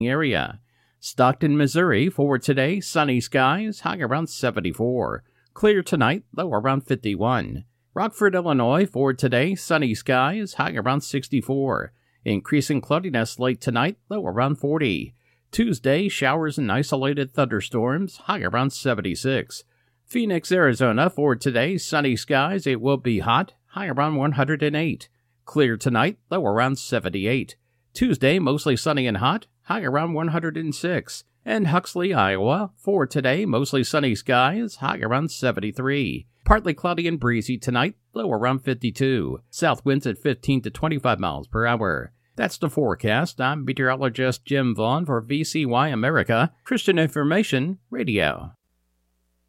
area. Stockton, Missouri, for today, sunny skies, high around 74. Clear tonight, low around 51. Rockford, Illinois, for today, sunny skies, high around 64. Increasing cloudiness late tonight, low around 40. Tuesday, showers and isolated thunderstorms, high around 76. Phoenix, Arizona, for today, sunny skies, it will be hot, high around 108. Clear tonight, low around 78. Tuesday, mostly sunny and hot, high around 106. And Huxley, Iowa, for today, mostly sunny skies, high around 73. Partly cloudy and breezy tonight, low around 52. South winds at 15 to 25 miles per hour. That's the forecast. I'm meteorologist Jim Vaughn for VCY America, Christian Information Radio.